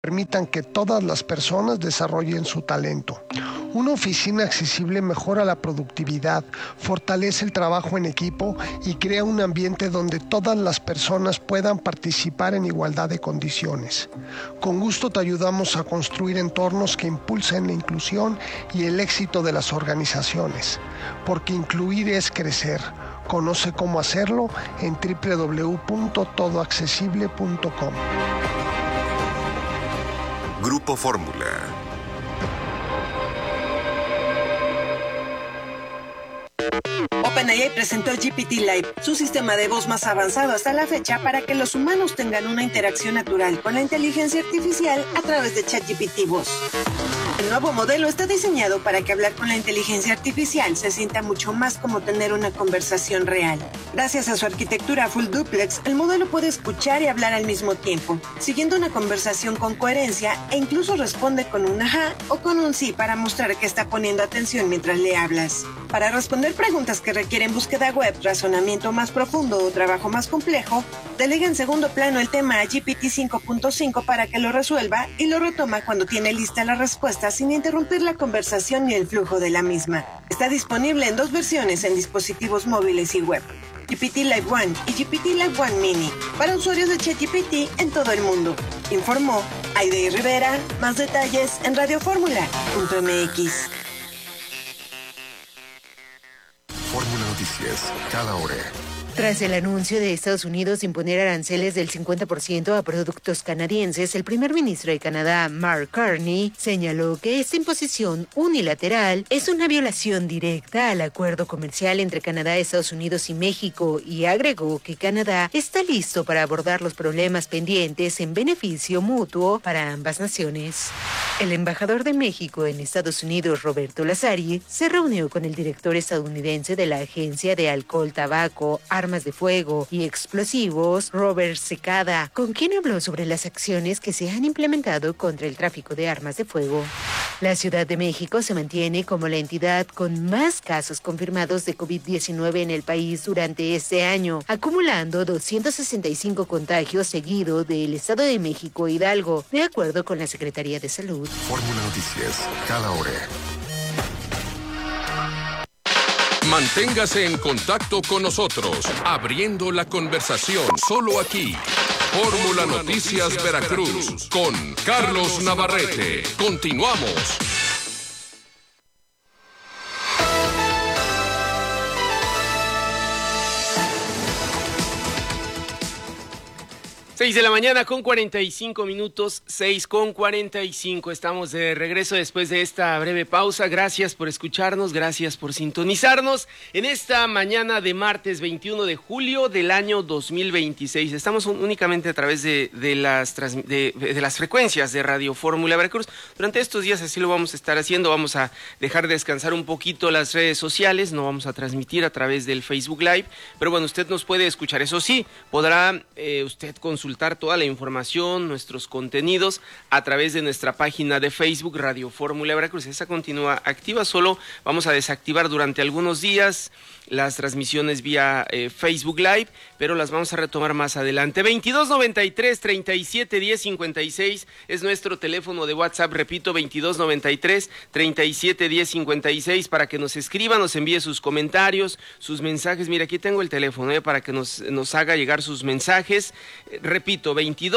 permitan que todas las personas desarrollen su talento. Una oficina accesible mejora la productividad, fortalece el trabajo en equipo y crea un ambiente donde todas las personas puedan participar en igualdad de condiciones. Con gusto te ayudamos a construir entornos que impulsen la inclusión y el éxito de las organizaciones, porque incluir es crecer. Conoce cómo hacerlo en www.todoaccesible.com. Grupo Fórmula. OpenAI presentó GPT-Live, su sistema de voz más avanzado hasta la fecha para que los humanos tengan una interacción natural con la inteligencia artificial a través de ChatGPT Voz. El nuevo modelo está diseñado para que hablar con la inteligencia artificial se sienta mucho más como tener una conversación real. Gracias a su arquitectura full duplex, el modelo puede escuchar y hablar al mismo tiempo, siguiendo una conversación con coherencia e incluso responde con un ajá o con un sí para mostrar que está poniendo atención mientras le hablas. Para responder preguntas que requieren búsqueda web, razonamiento más profundo o trabajo más complejo, delega en segundo plano el tema a GPT 5.5 para que lo resuelva y lo retoma cuando tiene lista la respuesta sin interrumpir la conversación ni el flujo de la misma. Está disponible en 2 versiones en dispositivos móviles y web: GPT Live One y GPT Live One Mini, para usuarios de ChatGPT en todo el mundo. Informó Aide Rivera. Más detalles en radioformula.mx. Fórmula Noticias, cada hora. Tras el anuncio de Estados Unidos de imponer aranceles del 50% a productos canadienses, el primer ministro de Canadá, Mark Carney, señaló que esta imposición unilateral es una violación directa al acuerdo comercial entre Canadá, Estados Unidos y México, y agregó que Canadá está listo para abordar los problemas pendientes en beneficio mutuo para ambas naciones. El embajador de México en Estados Unidos, Roberto Lazari, se reunió con el director estadounidense de la Agencia de Alcohol, Tabaco, Armas de Fuego y Explosivos, Robert Secada, con quien habló sobre las acciones que se han implementado contra el tráfico de armas de fuego. La Ciudad de México se mantiene como la entidad con más casos confirmados de COVID-19 en el país durante este año, acumulando 265 contagios seguido del Estado de México e Hidalgo, de acuerdo con la Secretaría de Salud. Fórmula Noticias, cada hora. Manténgase en contacto con nosotros, abriendo la conversación, solo aquí. Fórmula Noticias Veracruz, con Carlos Navarrete. Continuamos. Seis de la mañana con 45 minutos, 6:45. Estamos de regreso después de esta breve pausa. Gracias por escucharnos, gracias por sintonizarnos en esta mañana de martes 21 de julio del año 2026. Estamos únicamente a través de las frecuencias de Radio Fórmula Veracruz. Durante estos días así lo vamos a estar haciendo. Vamos a dejar descansar un poquito las redes sociales. No vamos a transmitir a través del Facebook Live, pero bueno, usted nos puede escuchar. Eso sí, podrá usted consultar toda la información, nuestros contenidos a través de nuestra página de Facebook Radio Fórmula Veracruz. Esa continúa activa, solo vamos a desactivar durante algunos días las transmisiones vía Facebook Live, pero las vamos a retomar más adelante. 2293-371056 es nuestro teléfono de WhatsApp, repito, 2293-371056 para que nos escriban, nos envíe sus comentarios, sus mensajes. Mira, aquí tengo el teléfono para que nos haga llegar sus mensajes. Repito,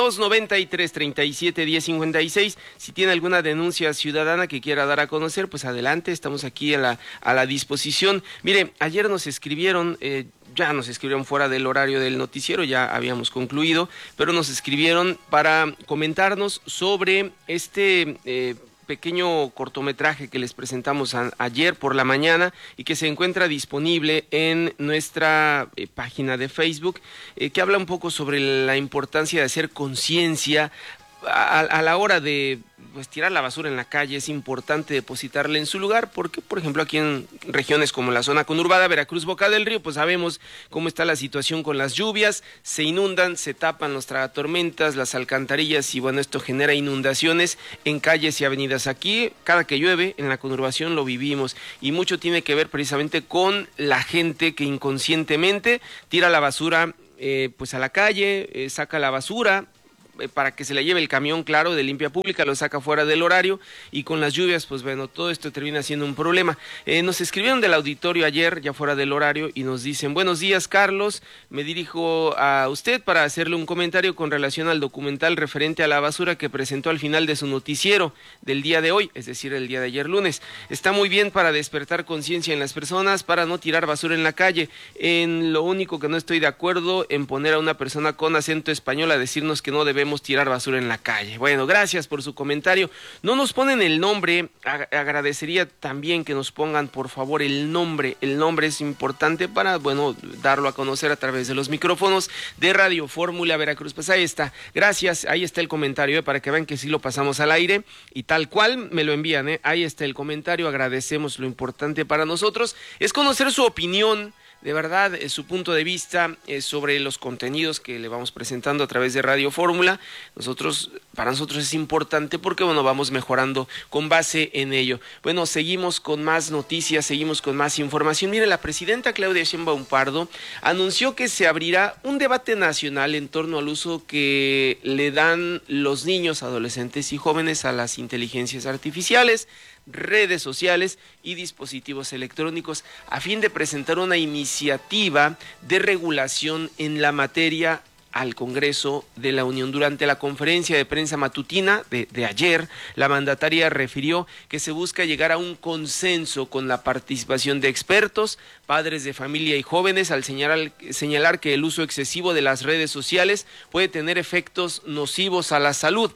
2293-371056. Si tiene alguna denuncia ciudadana que quiera dar a conocer, pues adelante, estamos aquí a la disposición. Mire, ayer nos escribieron, ya nos escribieron fuera del horario del noticiero, ya habíamos concluido, pero nos escribieron para comentarnos sobre este pequeño cortometraje que les presentamos ayer por la mañana y que se encuentra disponible en nuestra página de Facebook, que habla un poco sobre la importancia de hacer conciencia a la hora de tirar la basura en la calle. Es importante depositarla en su lugar porque, por ejemplo, aquí en regiones como la zona conurbada, Veracruz, Boca del Río, pues sabemos cómo está la situación con las lluvias, se inundan, se tapan los tragatormentas, las alcantarillas y bueno, esto genera inundaciones en calles y avenidas. Aquí, cada que llueve, en la conurbación lo vivimos y mucho tiene que ver precisamente con la gente que inconscientemente tira la basura pues a la calle, saca la basura, para que se la lleve el camión, claro, de limpia pública, lo saca fuera del horario, y con las lluvias, pues bueno, todo esto termina siendo un problema. Nos escribieron del auditorio ayer, ya fuera del horario, y nos dicen: buenos días, Carlos, me dirijo a usted para hacerle un comentario con relación al documental referente a la basura que presentó al final de su noticiero del día de hoy, es decir, el día de ayer lunes. Está muy bien para despertar conciencia en las personas, para no tirar basura en la calle. En lo único que no estoy de acuerdo en poner a una persona con acento español a decirnos que no debemos tirar basura en la calle. Bueno, gracias por su comentario. No nos ponen el nombre, agradecería también que nos pongan por favor el nombre es importante para, bueno, darlo a conocer a través de los micrófonos de Radio Fórmula Veracruz. Pues ahí está, gracias, ahí está el comentario, para que vean que sí lo pasamos al aire, y tal cual me lo envían, ahí está el comentario, agradecemos. Lo importante para nosotros es conocer su opinión, de verdad, su punto de vista sobre los contenidos que le vamos presentando a través de Radio Fórmula. Para nosotros es importante porque, bueno, vamos mejorando con base en ello. Bueno, seguimos con más noticias, seguimos con más información. Mire, la presidenta Claudia Sheinbaum Pardo anunció que se abrirá un debate nacional en torno al uso que le dan los niños, adolescentes y jóvenes a las inteligencias artificiales, redes sociales y dispositivos electrónicos, a fin de presentar una iniciativa de regulación en la materia al Congreso de la Unión. Durante la conferencia de prensa matutina de ayer, la mandataria refirió que se busca llegar a un consenso con la participación de expertos, padres de familia y jóvenes, al señalar que el uso excesivo de las redes sociales puede tener efectos nocivos a la salud.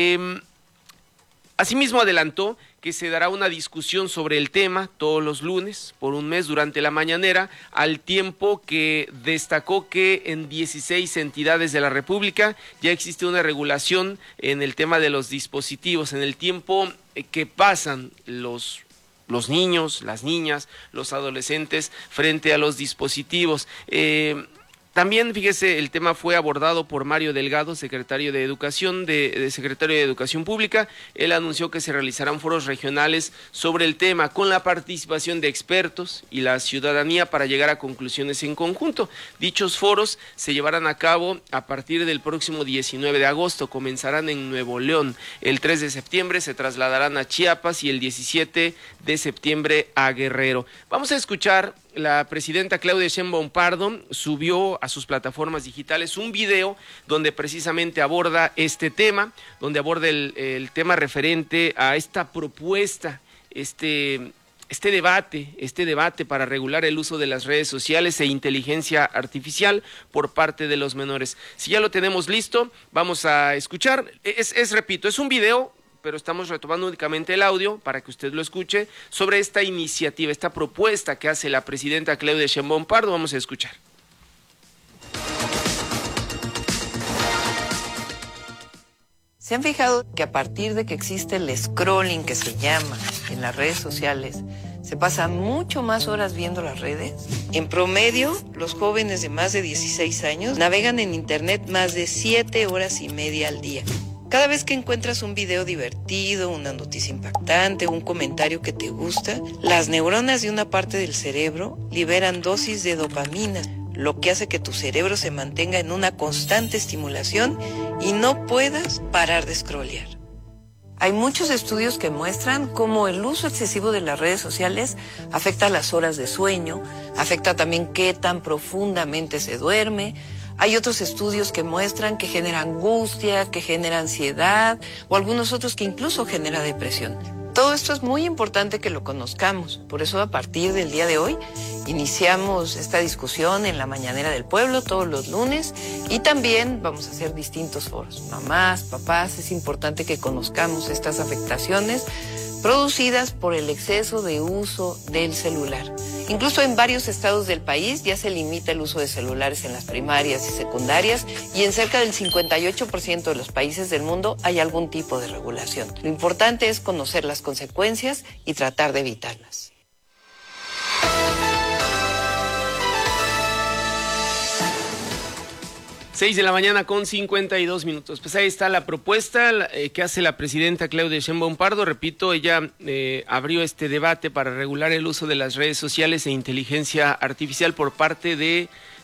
Asimismo, adelantó que se dará una discusión sobre el tema todos los lunes por un mes durante la mañanera, al tiempo que destacó que en 16 entidades de la República ya existe una regulación en el tema de los dispositivos, en el tiempo que pasan los niños, las niñas, los adolescentes frente a los dispositivos. También, fíjese, el tema fue abordado por Mario Delgado, secretario de Educación Pública. Él anunció que se realizarán foros regionales sobre el tema con la participación de expertos y la ciudadanía para llegar a conclusiones en conjunto. Dichos foros se llevarán a cabo a partir del próximo 19 de agosto. Comenzarán en Nuevo León. El 3 de septiembre se trasladarán a Chiapas y el 17 de septiembre a Guerrero. Vamos a escuchar. La presidenta Claudia Sheinbaum Pardo subió a sus plataformas digitales un video donde precisamente aborda este tema, donde aborda el tema referente a esta propuesta, este debate para regular el uso de las redes sociales e inteligencia artificial por parte de los menores. Si ya lo tenemos listo, vamos a escuchar. Repito, es un video, pero estamos retomando únicamente el audio para que usted lo escuche, sobre esta iniciativa, esta propuesta que hace la presidenta Claudia Sheinbaum Pardo. Vamos a escuchar. ¿Se han fijado que a partir de que existe el scrolling, que se llama, en las redes sociales, se pasa mucho más horas viendo las redes? En promedio, los jóvenes de más de 16 años navegan en internet más de 7 horas y media al día. Cada vez que encuentras un video divertido, una noticia impactante, un comentario que te gusta, las neuronas de una parte del cerebro liberan dosis de dopamina, lo que hace que tu cerebro se mantenga en una constante estimulación y no puedas parar de scrollear. Hay muchos estudios que muestran cómo el uso excesivo de las redes sociales afecta las horas de sueño, afecta también qué tan profundamente se duerme. Hay otros estudios que muestran que genera angustia, que genera ansiedad, o algunos otros que incluso genera depresión. Todo esto es muy importante que lo conozcamos. Por eso, a partir del día de hoy, iniciamos esta discusión en la Mañanera del Pueblo todos los lunes, y también vamos a hacer distintos foros. Mamás, papás, es importante que conozcamos estas afectaciones producidas por el exceso de uso del celular. Incluso en varios estados del país ya se limita el uso de celulares en las primarias y secundarias, y en cerca del 58% de los países del mundo hay algún tipo de regulación. Lo importante es conocer las consecuencias y tratar de evitarlas. Seis de la mañana con 52 minutos. Pues ahí está la propuesta que hace la presidenta Claudia Sheinbaum Pardo. Repito, ella abrió este debate para regular el uso de las redes sociales e inteligencia artificial por parte de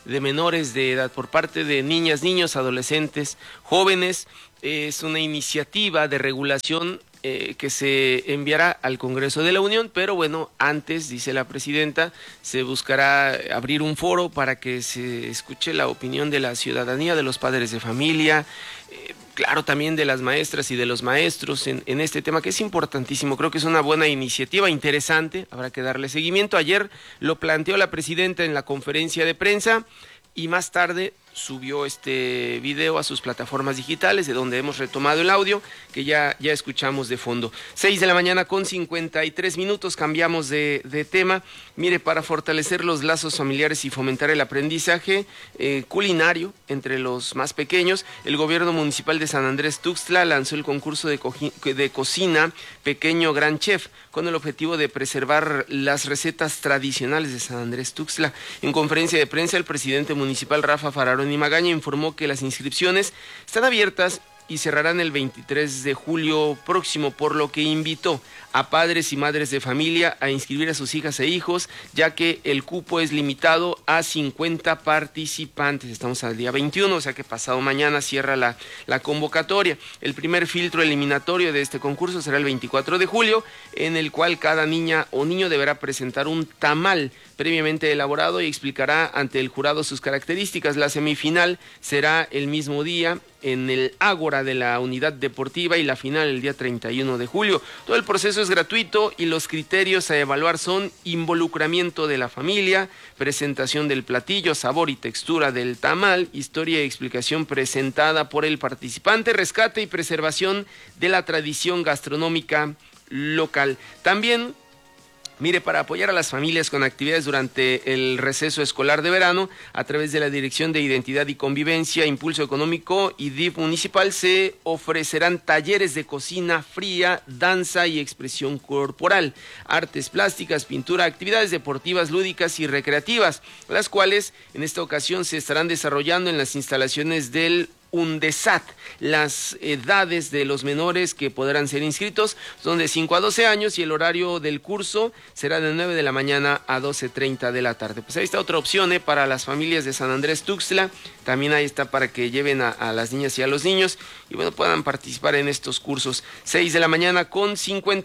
de menores de edad por parte de niñas, niños, adolescentes, jóvenes. Es una iniciativa de regulación que se enviará al Congreso de la Unión, pero bueno, antes, dice la presidenta, se buscará abrir un foro para que se escuche la opinión de la ciudadanía, de los padres de familia, claro, también de las maestras y de los maestros en este tema, que es importantísimo. Creo que es una buena iniciativa, interesante, habrá que darle seguimiento. Ayer lo planteó la presidenta en la conferencia de prensa y más tarde subió este video a sus plataformas digitales, de donde hemos retomado el audio que ya escuchamos de fondo. 6 de la mañana con 53 minutos, cambiamos de tema. Mire, para fortalecer los lazos familiares y fomentar el aprendizaje culinario entre los más pequeños, el gobierno municipal de San Andrés Tuxtla lanzó el concurso de cocina Pequeño Gran Chef, con el objetivo de preservar las recetas tradicionales de San Andrés Tuxtla. En conferencia de prensa, el presidente municipal Rafa Fararón y Magaña informó que las inscripciones están abiertas y cerrarán el 23 de julio próximo, por lo que invitó a padres y madres de familia a inscribir a sus hijas e hijos, ya que el cupo es limitado a 50 participantes. Estamos al día 21, o sea que pasado mañana cierra la convocatoria. El primer filtro eliminatorio de este concurso será el 24 de julio, en el cual cada niña o niño deberá presentar un tamal previamente elaborado y explicará ante el jurado sus características. La semifinal será el mismo día en el Ágora de la Unidad Deportiva y la final el día 31 de julio. Todo el proceso es gratuito y los criterios a evaluar son involucramiento de la familia, presentación del platillo, sabor y textura del tamal, historia y explicación presentada por el participante, rescate y preservación de la tradición gastronómica local. También, mire, para apoyar a las familias con actividades durante el receso escolar de verano, a través de la Dirección de Identidad y Convivencia, Impulso Económico y DIF municipal, se ofrecerán talleres de cocina fría, danza y expresión corporal, artes plásticas, pintura, actividades deportivas, lúdicas y recreativas, las cuales en esta ocasión se estarán desarrollando en las instalaciones del UNDESAT. Las edades de los menores que podrán ser inscritos son de 5 a 12 años y el horario del curso será de 9 de la mañana a 12:30 de la tarde. Pues ahí está otra opción para las familias de San Andrés Tuxtla. También ahí está para que lleven a las niñas y a los niños y bueno, puedan participar en estos cursos. 6 de la mañana con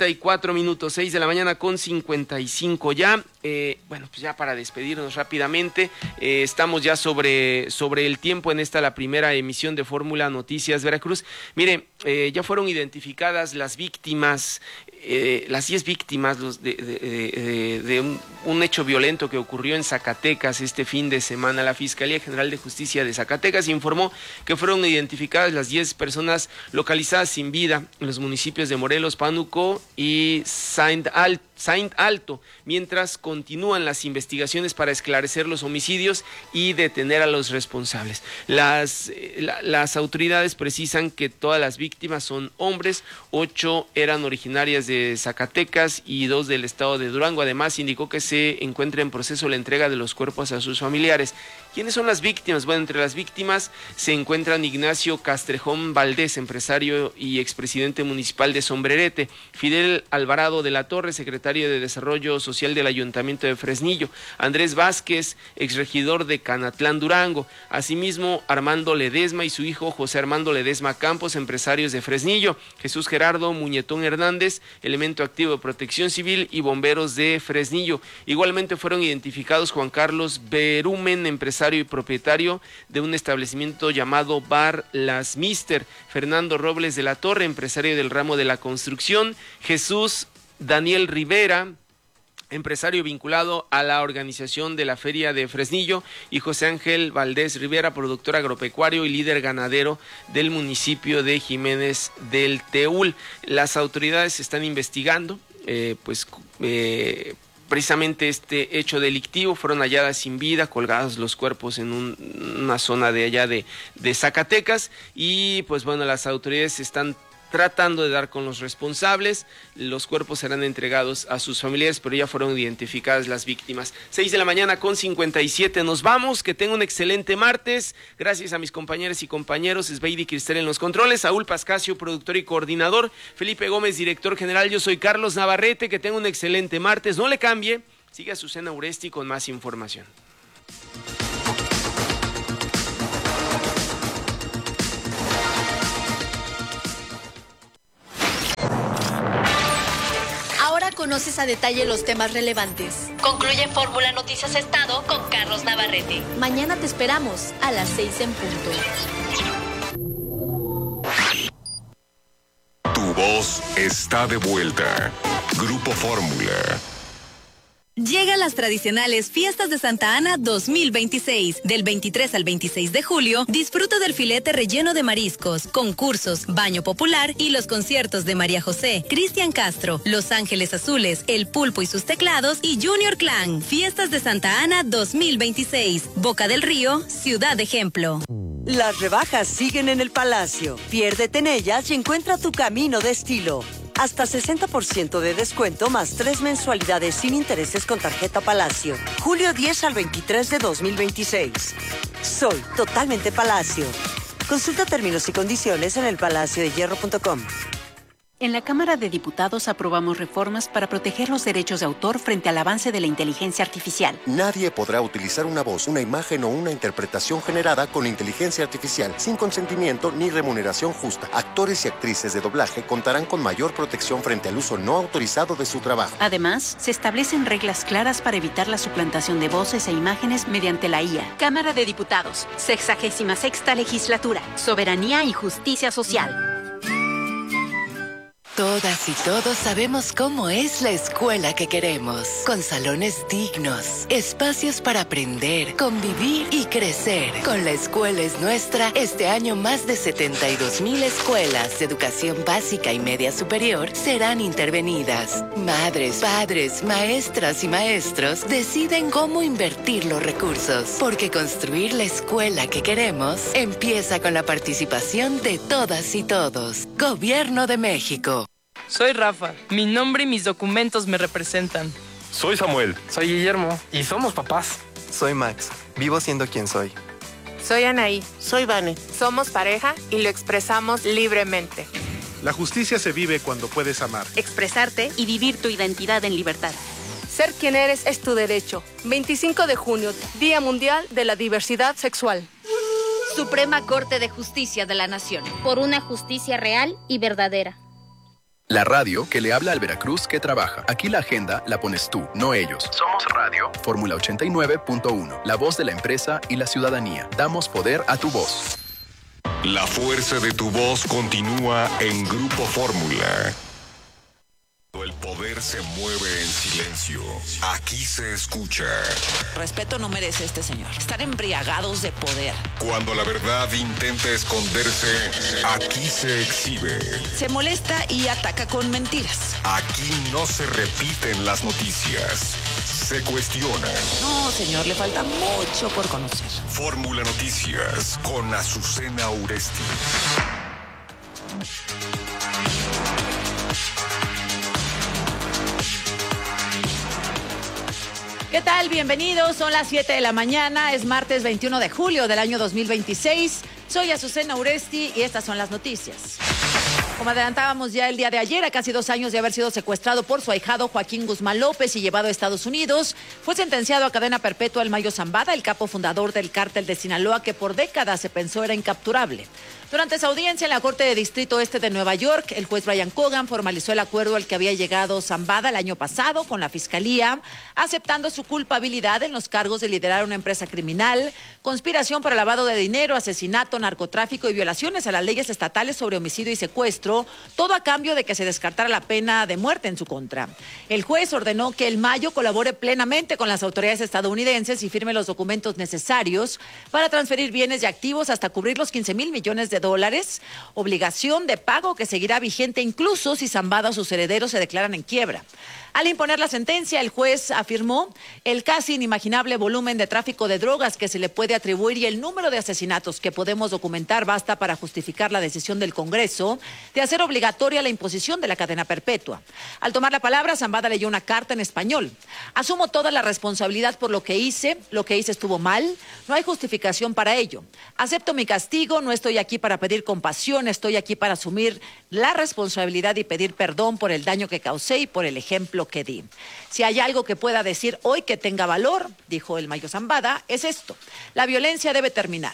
54 minutos, 6 de la mañana con 55 ya. Bueno, pues ya para despedirnos rápidamente, estamos ya sobre el tiempo en esta, la primera emisión de Fórmula Noticias Veracruz. Mire, ya fueron identificadas las víctimas, las 10 víctimas de un hecho violento que ocurrió en Zacatecas este fin de semana. La Fiscalía General de Justicia de Zacatecas informó que fueron identificadas las 10 personas localizadas sin vida en los municipios de Morelos, Pánuco y Saint Alto, mientras continúan las investigaciones para esclarecer los homicidios y detener a los responsables. Las autoridades precisan que todas las víctimas son hombres, 8 eran originarias de Zacatecas y 2 del estado de Durango. Además, indicó que se encuentra en proceso la entrega de los cuerpos a sus familiares. ¿Quiénes son las víctimas? Bueno, entre las víctimas se encuentran Ignacio Castrejón Valdés, empresario y expresidente municipal de Sombrerete, Fidel Alvarado de la Torre, secretario de Desarrollo Social del Ayuntamiento de Fresnillo, Andrés Vázquez, exregidor de Canatlán, Durango, asimismo Armando Ledesma y su hijo José Armando Ledesma Campos, empresarios de Fresnillo, Jesús Gerardo Muñetón Hernández, elemento activo de Protección Civil y bomberos de Fresnillo. Igualmente fueron identificados Juan Carlos Berumen, empresario y propietario de un establecimiento llamado Bar Las Mister, Fernando Robles de la Torre, empresario del ramo de la construcción, Jesús Daniel Rivera, empresario vinculado a la organización de la Feria de Fresnillo, y José Ángel Valdés Rivera, productor agropecuario y líder ganadero del municipio de Jiménez del Teúl. Las autoridades están investigando, precisamente este hecho delictivo. Fueron halladas sin vida, colgados los cuerpos en una zona de allá de Zacatecas, y pues bueno, las autoridades están tratando de dar con los responsables. Los cuerpos serán entregados a sus familiares, pero ya fueron identificadas las víctimas. 6 de la mañana con 57, nos vamos, que tenga un excelente martes. Gracias a mis compañeras y compañeros, Esbeidi Cristel en los controles, Saúl Pascasio, productor y coordinador, Felipe Gómez, director general. Yo soy Carlos Navarrete, que tenga un excelente martes. No le cambie, siga Azucena Uresti con más información. conoces a detalle los temas relevantes. Concluye Fórmula Noticias Estado con Carlos Navarrete. Mañana te esperamos a las 6 en punto. Tu voz está de vuelta. Grupo Fórmula. Llegan las tradicionales Fiestas de Santa Ana 2026. Del 23 al 26 de julio, disfruta del filete relleno de mariscos, concursos, baño popular y los conciertos de María José, Cristian Castro, Los Ángeles Azules, El Pulpo y sus teclados y Junior Clan. Fiestas de Santa Ana 2026. Boca del Río, Ciudad Ejemplo. Las rebajas siguen en el Palacio. Piérdete en ellas y encuentra tu camino de estilo. Hasta 60% de descuento más 3 mensualidades sin intereses con tarjeta Palacio. Julio 10 al 23 de 2026. Soy totalmente Palacio. Consulta términos y condiciones en elpalaciodehierro.com. En la Cámara de Diputados aprobamos reformas para proteger los derechos de autor frente al avance de la inteligencia artificial. Nadie podrá utilizar una voz, una imagen o una interpretación generada con inteligencia artificial sin consentimiento ni remuneración justa. Actores y actrices de doblaje contarán con mayor protección frente al uso no autorizado de su trabajo. Además, se establecen reglas claras para evitar la suplantación de voces e imágenes mediante la IA. Cámara de Diputados, 66ª Legislatura, Soberanía y Justicia Social. Todas y todos sabemos cómo es la escuela que queremos, con salones dignos, espacios para aprender, convivir y crecer. Con La Escuela es Nuestra, este año más de 72,000 escuelas de educación básica y media superior serán intervenidas. Madres, padres, maestras y maestros deciden cómo invertir los recursos, porque construir la escuela que queremos empieza con la participación de todas y todos. Gobierno de México. Soy Rafa. Mi nombre y mis documentos me representan. Soy Samuel. Soy Guillermo. Y somos papás. Soy Max. Vivo siendo quien soy. Soy Anaí. Soy Vane. Somos pareja y lo expresamos libremente. La justicia se vive cuando puedes amar, expresarte y vivir tu identidad en libertad. Ser quien eres es tu derecho. 25 de junio, Día Mundial de la Diversidad Sexual. Suprema Corte de Justicia de la Nación. Por una justicia real y verdadera. La radio que le habla al Veracruz que trabaja. Aquí la agenda la pones tú, no ellos. Somos Radio. Fórmula 89.1. La voz de la empresa y la ciudadanía. Damos poder a tu voz. La fuerza de tu voz continúa en Grupo Fórmula. El poder se mueve en silencio. Aquí se escucha. Respeto no merece este señor. Están embriagados de poder. Cuando la verdad intenta esconderse, aquí se exhibe. Se molesta y ataca con mentiras. Aquí no se repiten las noticias. Se cuestionan. No, señor, le falta mucho por conocer. Fórmula Noticias con Azucena Uresti. ¿Qué tal? Bienvenidos, son las 7 de la mañana, es martes 21 de julio del año 2026. Soy Azucena Uresti y estas son las noticias. Como adelantábamos ya el día de ayer, a casi 2 años de haber sido secuestrado por su ahijado Joaquín Guzmán López y llevado a Estados Unidos, fue sentenciado a cadena perpetua el Mayo Zambada, el capo fundador del cártel de Sinaloa, que por décadas se pensó era incapturable. Durante esa audiencia en la Corte de Distrito Este de Nueva York, el juez Brian Cogan formalizó el acuerdo al que había llegado Zambada el año pasado con la Fiscalía, aceptando su culpabilidad en los cargos de liderar una empresa criminal, conspiración para lavado de dinero, asesinato, narcotráfico y violaciones a las leyes estatales sobre homicidio y secuestro, todo a cambio de que se descartara la pena de muerte en su contra. El juez ordenó que el Mayo colabore plenamente con las autoridades estadounidenses y firme los documentos necesarios para transferir bienes y activos hasta cubrir los 15,000 millones de dólares, obligación de pago que seguirá vigente incluso si Zambada o sus herederos se declaran en quiebra. Al imponer la sentencia, el juez afirmó el casi inimaginable volumen de tráfico de drogas que se le puede atribuir y el número de asesinatos que podemos documentar basta para justificar la decisión del Congreso de hacer obligatoria la imposición de la cadena perpetua. Al tomar la palabra, Zambada leyó una carta en español. Asumo toda la responsabilidad por lo que hice estuvo mal, no hay justificación para ello. Acepto mi castigo, no estoy aquí para pedir compasión, estoy aquí para asumir la responsabilidad y pedir perdón por el daño que causé y por el ejemplo que di. Si hay algo que pueda decir hoy que tenga valor, dijo el Mayo Zambada, es esto: la violencia debe terminar.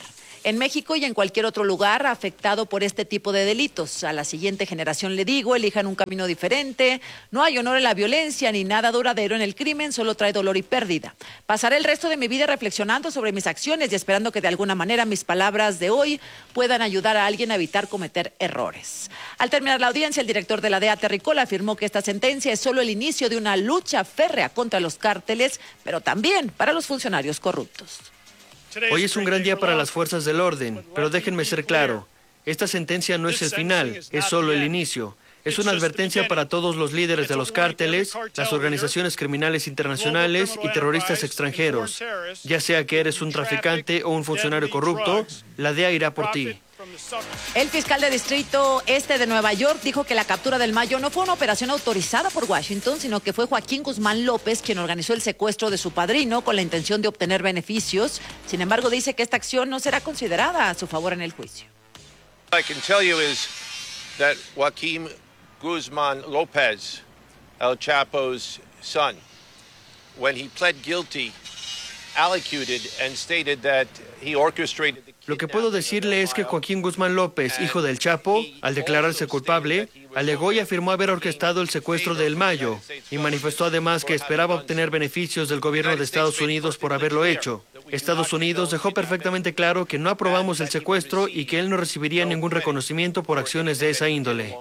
en México y en cualquier otro lugar afectado por este tipo de delitos. A la siguiente generación le digo, elijan un camino diferente. No hay honor en la violencia ni nada duradero en el crimen, solo trae dolor y pérdida. Pasaré el resto de mi vida reflexionando sobre mis acciones y esperando que de alguna manera mis palabras de hoy puedan ayudar a alguien a evitar cometer errores. Al terminar la audiencia, el director de la DEA, Terry Cole, afirmó que esta sentencia es solo el inicio de una lucha férrea contra los cárteles, pero también para los funcionarios corruptos. Hoy es un gran día para las fuerzas del orden, pero déjenme ser claro, esta sentencia no es el final, es solo el inicio. Es una advertencia para todos los líderes de los cárteles, las organizaciones criminales internacionales y terroristas extranjeros. Ya sea que eres un traficante o un funcionario corrupto, la DEA irá por ti. El fiscal de Distrito Este de Nueva York dijo que la captura del Mayo no fue una operación autorizada por Washington, sino que fue Joaquín Guzmán López quien organizó el secuestro de su padrino con la intención de obtener beneficios. Sin embargo, dice que esta acción no será considerada a su favor en el juicio. I can tell you is that Joaquín Guzmán López, El Chapo's son, when he pled guilty, allocuted and stated that he orchestrated the... Lo que puedo decirle es que Joaquín Guzmán López, hijo del Chapo, al declararse culpable, alegó y afirmó haber orquestado el secuestro de El Mayo y manifestó además que esperaba obtener beneficios del gobierno de Estados Unidos por haberlo hecho. Estados Unidos dejó perfectamente claro que no aprobamos el secuestro y que él no recibiría ningún reconocimiento por acciones de esa índole.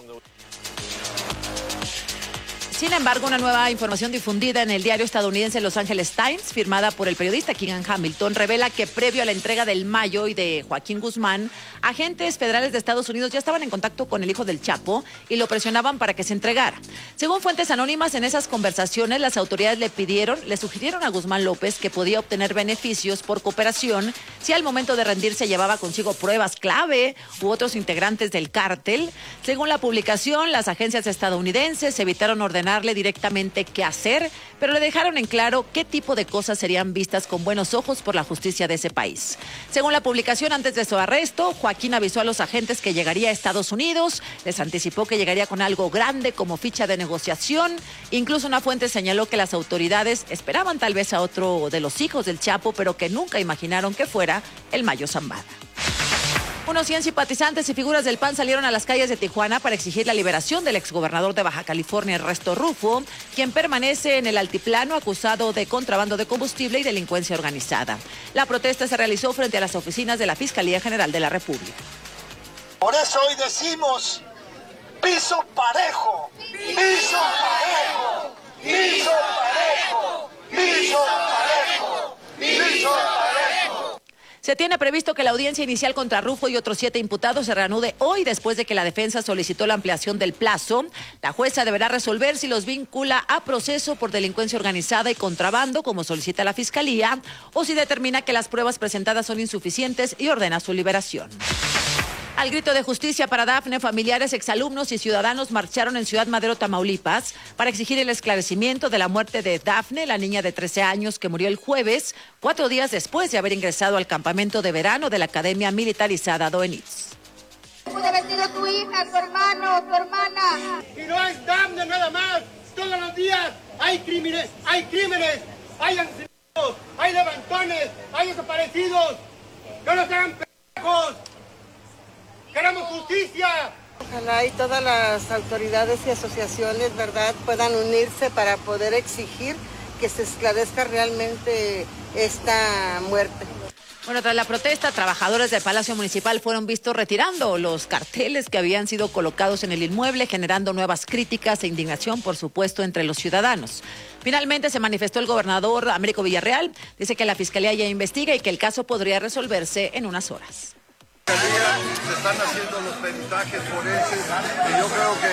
Sin embargo, una nueva información difundida en el diario estadounidense Los Angeles Times, firmada por el periodista Keegan Hamilton, revela que previo a la entrega del Mayo y de Joaquín Guzmán, agentes federales de Estados Unidos ya estaban en contacto con el hijo del Chapo y lo presionaban para que se entregara. Según fuentes anónimas, en esas conversaciones las autoridades le sugirieron a Guzmán López que podía obtener beneficios por cooperación si al momento de rendirse llevaba consigo pruebas clave u otros integrantes del cártel. Según la publicación, las agencias estadounidenses evitaron ordenarle directamente qué hacer, pero le dejaron en claro qué tipo de cosas serían vistas con buenos ojos por la justicia de ese país. Según la publicación, antes de su arresto, Joaquín avisó a los agentes que llegaría a Estados Unidos, les anticipó que llegaría con algo grande como ficha de negociación. Incluso una fuente señaló que las autoridades esperaban tal vez a otro de los hijos del Chapo, pero que nunca imaginaron que fuera el Mayo Zambada. Unos 100 simpatizantes y figuras del PAN salieron a las calles de Tijuana para exigir la liberación del exgobernador de Baja California, Ernesto Rufo, quien permanece en el altiplano acusado de contrabando de combustible y delincuencia organizada. La protesta se realizó frente a las oficinas de la Fiscalía General de la República. Por eso hoy decimos, piso parejo, piso parejo, piso parejo, piso parejo, piso parejo. Se tiene previsto que la audiencia inicial contra Rufo y otros 7 imputados se reanude hoy después de que la defensa solicitó la ampliación del plazo. La jueza deberá resolver si los vincula a proceso por delincuencia organizada y contrabando, como solicita la Fiscalía, o si determina que las pruebas presentadas son insuficientes y ordena su liberación. Al grito de justicia para Dafne, familiares, exalumnos y ciudadanos marcharon en Ciudad Madero, Tamaulipas, para exigir el esclarecimiento de la muerte de Dafne, la niña de 13 años que murió el jueves, 4 días después de haber ingresado al campamento de verano de la Academia Militarizada Doenitz. Puede haber sido tu hija, tu hermano, tu hermana. Y no es Dafne nada más. Todos los días hay crímenes, hay asesinatos, hay levantones, hay desaparecidos. No nos hagan pendejos. ¡Queremos justicia! Ojalá y todas las autoridades y asociaciones, ¿verdad?, puedan unirse para poder exigir que se esclarezca realmente esta muerte. Bueno, tras la protesta, trabajadores del Palacio Municipal fueron vistos retirando los carteles que habían sido colocados en el inmueble, generando nuevas críticas e indignación, por supuesto, entre los ciudadanos. Finalmente se manifestó el gobernador Américo Villarreal, dice que la Fiscalía ya investiga y que el caso podría resolverse en unas horas. Se están haciendo los peritajes forenses y yo creo que,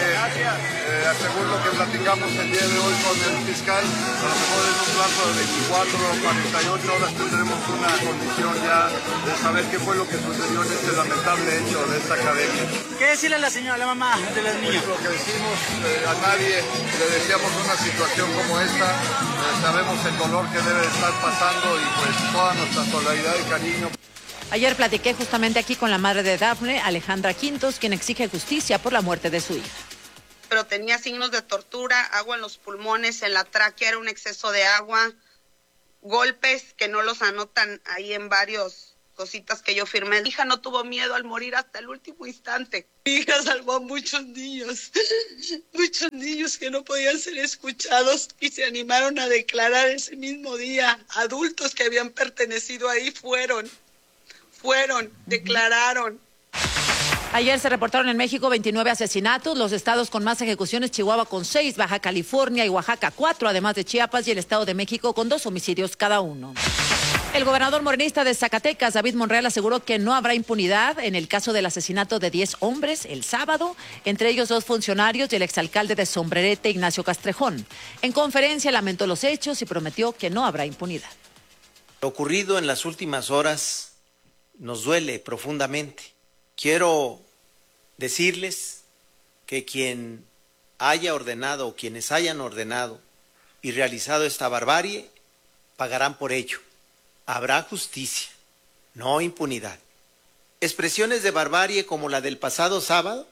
según lo que platicamos el día de hoy con el fiscal, a lo mejor en un plazo de 24 o 48 horas tendremos una condición ya de saber qué fue lo que sucedió en este lamentable hecho de esta academia. ¿Qué decirle a la señora, la mamá de los niños? Lo que decimos, a nadie le deseamos una situación como esta, sabemos el dolor que debe estar pasando y pues toda nuestra solidaridad y cariño. Ayer platiqué justamente aquí con la madre de Dafne, Alejandra Quintos, quien exige justicia por la muerte de su hija. Pero tenía signos de tortura, agua en los pulmones, en la tráquea, era un exceso de agua, golpes que no los anotan ahí en varios cositas que yo firmé. Mi hija no tuvo miedo al morir hasta el último instante. Mi hija salvó a muchos niños que no podían ser escuchados y se animaron a declarar ese mismo día. Adultos que habían pertenecido ahí fueron, declararon. Ayer se reportaron en México 29 asesinatos. Los estados con más ejecuciones: Chihuahua con 6, Baja California y Oaxaca 4, además de Chiapas y el Estado de México con 2 homicidios cada uno. El gobernador morenista de Zacatecas, David Monreal, aseguró que no habrá impunidad en el caso del asesinato de 10 hombres el sábado, entre ellos 2 funcionarios y el exalcalde de Sombrerete, Ignacio Castrejón. En conferencia lamentó los hechos y prometió que no habrá impunidad. Lo ocurrido en las últimas horas nos duele profundamente. Quiero decirles que quien haya ordenado o quienes hayan ordenado y realizado esta barbarie pagarán por ello. Habrá justicia, no impunidad. Expresiones de barbarie como la del pasado sábado,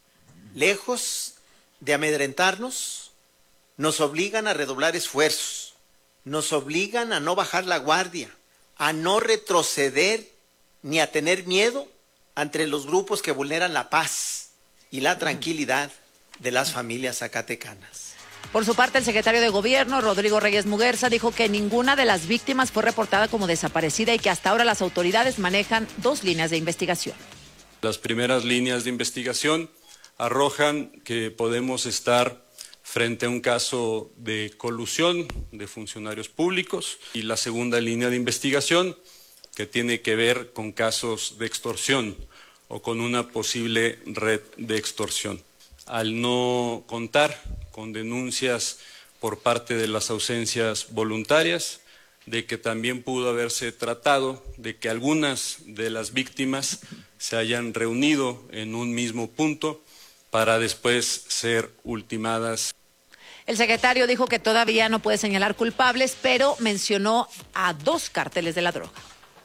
lejos de amedrentarnos, nos obligan a redoblar esfuerzos, nos obligan a no bajar la guardia, a no retroceder ni a tener miedo ante los grupos que vulneran la paz y la tranquilidad de las familias zacatecanas. Por su parte, el secretario de Gobierno, Rodrigo Reyes Muguerza, dijo que ninguna de las víctimas fue reportada como desaparecida y que hasta ahora las autoridades manejan 2 líneas de investigación. Las primeras líneas de investigación arrojan que podemos estar frente a un caso de colusión de funcionarios públicos, y la segunda línea de investigación que tiene que ver con casos de extorsión o con una posible red de extorsión. Al no contar con denuncias por parte de las ausencias voluntarias, de que también pudo haberse tratado de que algunas de las víctimas se hayan reunido en un mismo punto para después ser ultimadas. El secretario dijo que todavía no puede señalar culpables, pero mencionó a 2 cárteles de la droga.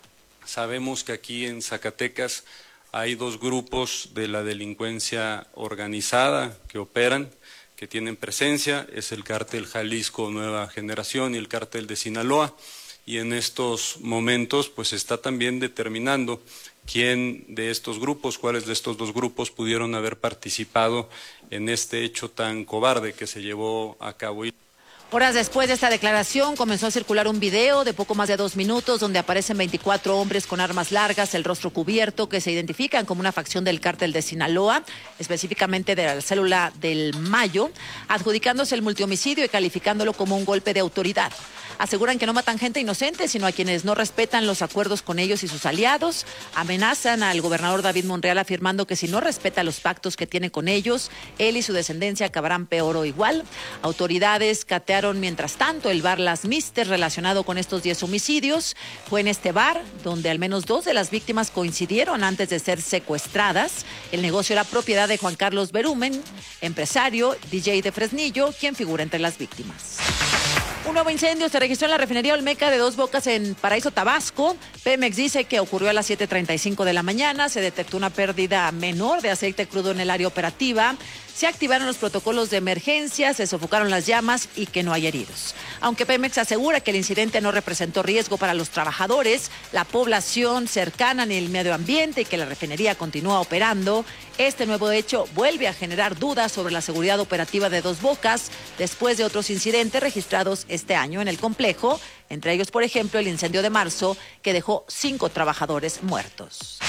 Sabemos que aquí en Zacatecas hay 2 grupos de la delincuencia organizada que operan, que tienen presencia, es el cártel Jalisco Nueva Generación y el cártel de Sinaloa, y en estos momentos pues se está también determinando quién de estos grupos, cuáles de estos 2 grupos pudieron haber participado en este hecho tan cobarde que se llevó a cabo. Horas después de esta declaración comenzó a circular un video de poco más de 2 minutos donde aparecen 24 hombres con armas largas, el rostro cubierto, que se identifican como una facción del cártel de Sinaloa, específicamente de la célula del Mayo, adjudicándose el multihomicidio y calificándolo como un golpe de autoridad. Aseguran que no matan gente inocente, sino a quienes no respetan los acuerdos con ellos y sus aliados. Amenazan al gobernador David Monreal afirmando que si no respeta los pactos que tiene con ellos, él y su descendencia acabarán peor o igual. Autoridades catearon mientras tanto el bar Las Mister relacionado con estos 10 homicidios. Fue en este bar donde al menos 2 de las víctimas coincidieron antes de ser secuestradas. El negocio era propiedad de Juan Carlos Berumen, empresario, DJ de Fresnillo, quien figura entre las víctimas. Un nuevo incendio se registró en la refinería Olmeca de Dos Bocas en Paraíso, Tabasco. Pemex dice que ocurrió a las 7:35 de la mañana. Se detectó una pérdida menor de aceite crudo en el área operativa. Se activaron los protocolos de emergencia, se sofocaron las llamas y que no hay heridos. Aunque Pemex asegura que el incidente no representó riesgo para los trabajadores, la población cercana ni el medio ambiente y que la refinería continúa operando, este nuevo hecho vuelve a generar dudas sobre la seguridad operativa de Dos Bocas después de otros incidentes registrados este año en el complejo, entre ellos, por ejemplo, el incendio de marzo que dejó 5 trabajadores muertos.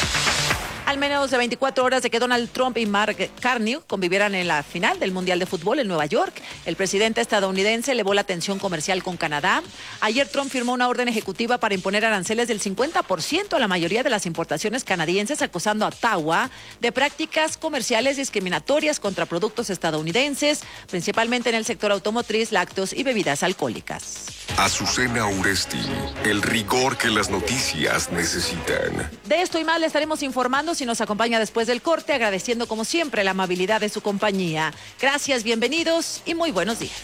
Al menos de 24 horas de que Donald Trump y Mark Carney convivieran en la final del Mundial de Fútbol en Nueva York, el presidente estadounidense elevó la tensión comercial con Canadá. Ayer Trump firmó una orden ejecutiva para imponer aranceles del 50% a la mayoría de las importaciones canadienses, acusando a Ottawa de prácticas comerciales discriminatorias contra productos estadounidenses, principalmente en el sector automotriz, lácteos y bebidas alcohólicas. Azucena Uresti, el rigor que las noticias necesitan. De esto y más le estaremos informando si nos acompaña después del corte, agradeciendo como siempre la amabilidad de su compañía. Gracias, bienvenidos y muy buenos días.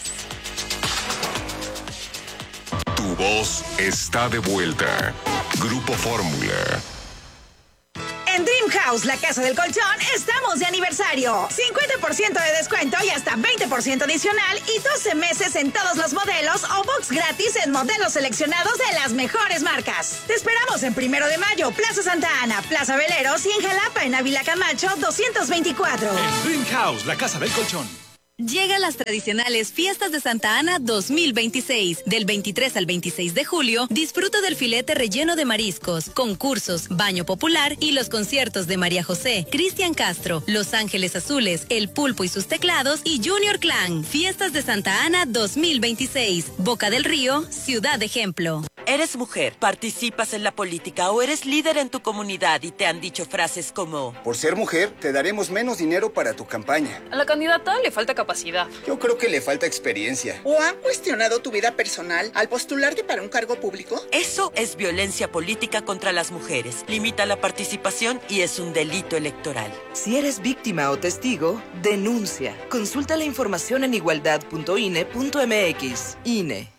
Tu voz está de vuelta. Grupo Fórmula. En Dream House, la casa del colchón, estamos de aniversario. 50% de descuento y hasta 20% adicional y 12 meses en todos los modelos o box gratis en modelos seleccionados de las mejores marcas. Te esperamos en 1 de Mayo, Plaza Santa Ana, Plaza Veleros y en Jalapa, en Ávila Camacho 224. Dream House, la casa del colchón. Llegan las tradicionales Fiestas de Santa Ana 2026. Del 23 al 26 de julio, disfruta del filete relleno de mariscos, concursos, baño popular y los conciertos de María José, Cristian Castro, Los Ángeles Azules, El Pulpo y sus teclados y Junior Clan. Fiestas de Santa Ana 2026. Boca del Río, Ciudad Ejemplo. ¿Eres mujer, participas en la política o eres líder en tu comunidad y te han dicho frases como: por ser mujer, te daremos menos dinero para tu campaña? A la candidata le falta capacidad. Yo creo que le falta experiencia. ¿O han cuestionado tu vida personal al postularte para un cargo público? Eso es violencia política contra las mujeres. Limita la participación y es un delito electoral. Si eres víctima o testigo, denuncia. Consulta la información en igualdad.ine.mx. INE.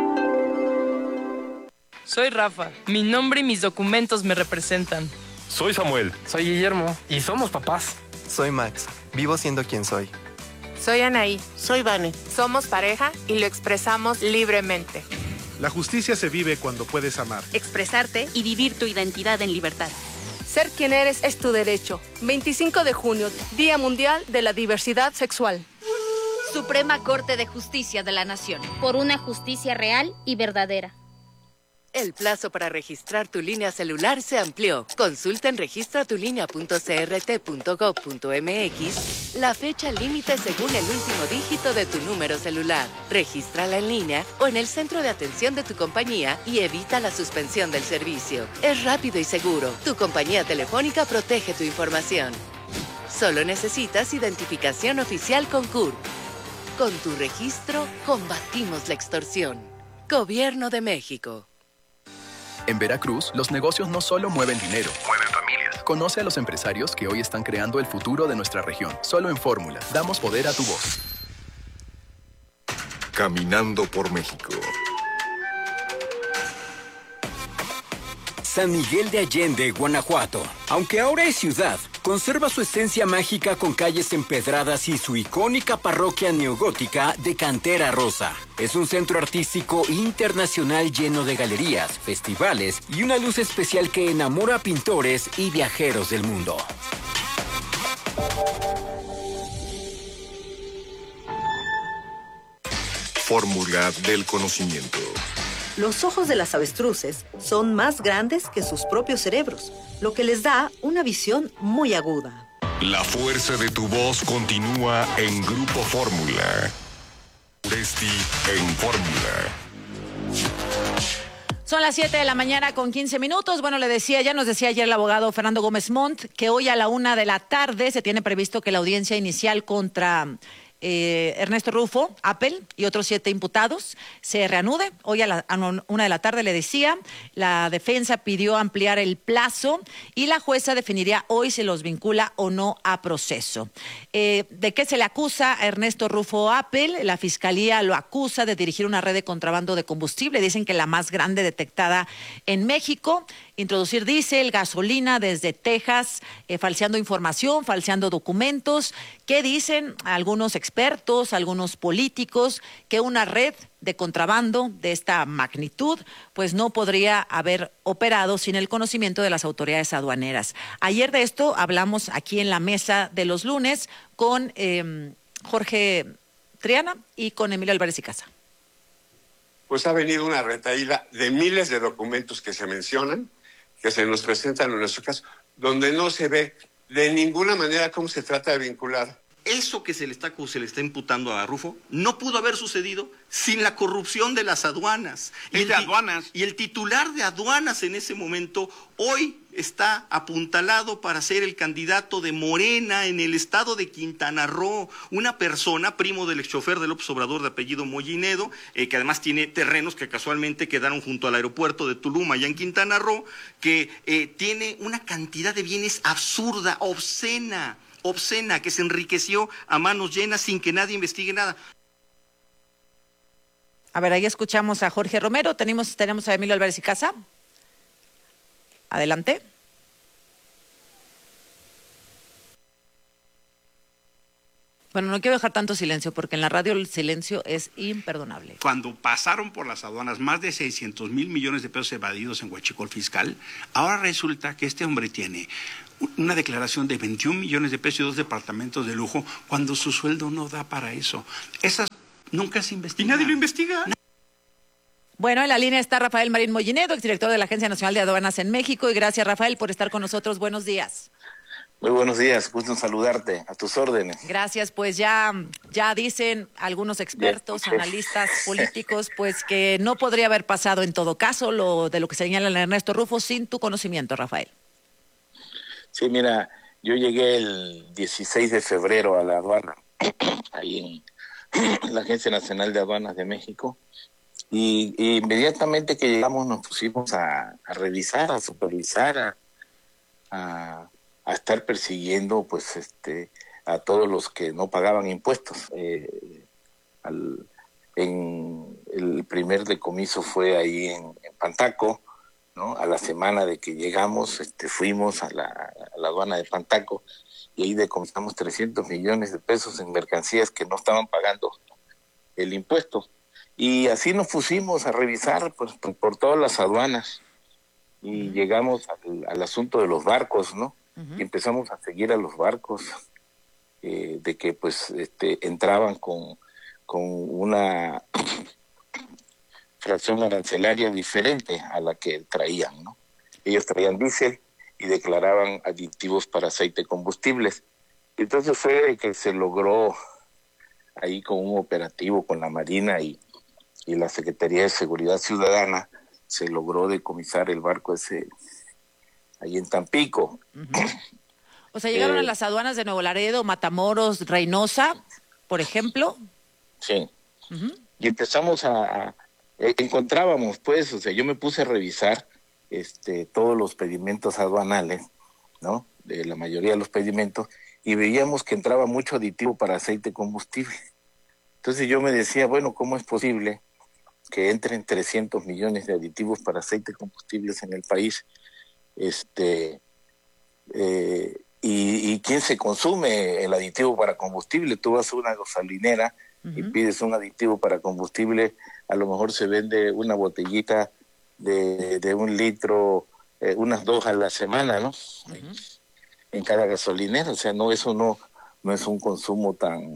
Soy Rafa. Mi nombre y mis documentos me representan. Soy Samuel. Soy Guillermo. Y somos papás. Soy Max. Vivo siendo quien soy. Soy Anaí. Soy Vane. Somos pareja y lo expresamos libremente. La justicia se vive cuando puedes amar. Expresarte y vivir tu identidad en libertad. Ser quien eres es tu derecho. 25 de junio, Día Mundial de la Diversidad Sexual. Suprema Corte de Justicia de la Nación. Por una justicia real y verdadera. El plazo para registrar tu línea celular se amplió. Consulta en registratulinea.crt.gov.mx la fecha límite según el último dígito de tu número celular. Regístrala en línea o en el centro de atención de tu compañía y evita la suspensión del servicio. Es rápido y seguro. Tu compañía telefónica protege tu información. Solo necesitas identificación oficial con CURP. Con tu registro, combatimos la extorsión. Gobierno de México. En Veracruz, los negocios no solo mueven dinero, mueven familias. Conoce a los empresarios que hoy están creando el futuro de nuestra región. Solo en Fórmula, damos poder a tu voz. Caminando por México. San Miguel de Allende, Guanajuato. Aunque ahora es ciudad, conserva su esencia mágica con calles empedradas y su icónica parroquia neogótica de cantera rosa. Es un centro artístico internacional lleno de galerías, festivales y una luz especial que enamora a pintores y viajeros del mundo. Fórmula del conocimiento. Los ojos de las avestruces son más grandes que sus propios cerebros, lo que les da una visión muy aguda. La fuerza de tu voz continúa en Grupo Fórmula. Uresti en Fórmula. Son las 7 de la mañana con 15 minutos. Bueno, ya nos decía ayer el abogado Fernando Gómez Montt que hoy a la 1 de la tarde se tiene previsto que la audiencia inicial contra Ernesto Rufo, Apple y otros 7 imputados se reanude. Hoy a la 1 de la tarde, le decía, la defensa pidió ampliar el plazo y la jueza definiría hoy si los vincula o no a proceso. ¿De qué se le acusa a Ernesto Rufo Apple? La fiscalía lo acusa de dirigir una red de contrabando de combustible, dicen que la más grande detectada en México. Introducir diésel, gasolina desde Texas, falseando información, falseando documentos. ¿Qué dicen algunos expertos, algunos políticos? Que una red de contrabando de esta magnitud, pues no podría haber operado sin el conocimiento de las autoridades aduaneras. Ayer de esto hablamos aquí en la mesa de los lunes con Jorge Triana y con Emilio Álvarez y Casa. Pues ha venido una retahíla de miles de documentos que se mencionan, que se nos presentan en nuestro caso, donde no se ve de ninguna manera cómo se trata de vincular. Eso que se le está imputando a Rufo no pudo haber sucedido sin la corrupción de las aduanas. Y el titular de aduanas en ese momento hoy está apuntalado para ser el candidato de Morena en el estado de Quintana Roo, una persona, primo del exchofer de López Obrador de apellido Mollinedo, que además tiene terrenos que casualmente quedaron junto al aeropuerto de Tulum, allá en Quintana Roo, que tiene una cantidad de bienes absurda, obscena, que se enriqueció a manos llenas sin que nadie investigue nada. A ver, ahí escuchamos a Jorge Romero, tenemos a Emilio Álvarez y Casa. Adelante. Bueno, no quiero dejar tanto silencio porque en la radio el silencio es imperdonable. Cuando pasaron por las aduanas más de 600 mil millones de pesos evadidos en huachicol fiscal, ahora resulta que este hombre tiene una declaración de 21 millones de pesos y 2 departamentos de lujo cuando su sueldo no da para eso. Esas nunca se investigan. ¿Y nadie lo investiga? Bueno, en la línea está Rafael Marín Mollinedo, exdirector de la Agencia Nacional de Aduanas en México. Y gracias, Rafael, por estar con nosotros. Buenos días. Muy buenos días, gusto en saludarte, a tus órdenes. Gracias, pues ya dicen algunos expertos, analistas políticos, pues que no podría haber pasado en todo caso lo que señala Ernesto Rufo sin tu conocimiento, Rafael. Sí, mira, yo llegué el 16 de febrero a la aduana, ahí en la Agencia Nacional de Aduanas de México, y inmediatamente que llegamos nos pusimos a revisar, a supervisar, a estar persiguiendo pues a todos los que no pagaban impuestos. En el primer decomiso fue ahí en Pantaco, ¿no? A la semana de que llegamos fuimos a la aduana de Pantaco y ahí decomisamos 300 millones de pesos en mercancías que no estaban pagando el impuesto. Y así nos pusimos a revisar pues, por todas las aduanas y llegamos al asunto de los barcos, ¿no? Y empezamos a seguir a los barcos de que pues entraban con una fracción arancelaria diferente a la que traían, ¿no? Ellos traían diésel y declaraban aditivos para aceite combustibles. Entonces fue que se logró ahí con un operativo con la Marina y la Secretaría de Seguridad Ciudadana, se logró decomisar el barco ese ahí en Tampico. O sea, llegaron a las aduanas de Nuevo Laredo, Matamoros, Reynosa, por ejemplo. Sí. Y empezamos encontrábamos pues, o sea, yo me puse a revisar todos los pedimentos aduanales, ¿no? De la mayoría de los pedimentos, y veíamos que entraba mucho aditivo para aceite combustible. Entonces yo me decía, bueno, ¿cómo es posible que entren 300 millones de aditivos para aceite combustibles en el país? Y quién se consume el aditivo para combustible. Tú vas a una gasolinera y pides un aditivo para combustible, a lo mejor se vende una botellita de 1 litro, unas 2 a la semana, ¿no? En cada gasolinera. O sea, eso no es un consumo tan